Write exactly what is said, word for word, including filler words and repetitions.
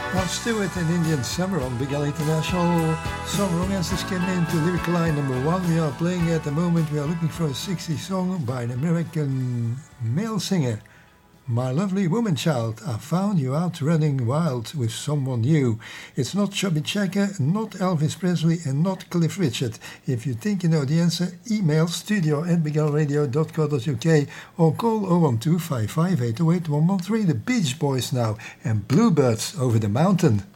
Rod Stewart and Indian Summer on Big L International. Some romances came into lyric line number one. We are playing at the moment. We are looking for a sixties song by an American male singer. My lovely woman child, I found you out running wild with someone new. It's not Chubby Checker, not Elvis Presley, and not Cliff Richard. If you think you know the answer, email studio at big l radio dot co dot u k or call oh one two, five five eight oh eight, one one three. The Beach Boys now and Bluebirds over the mountain.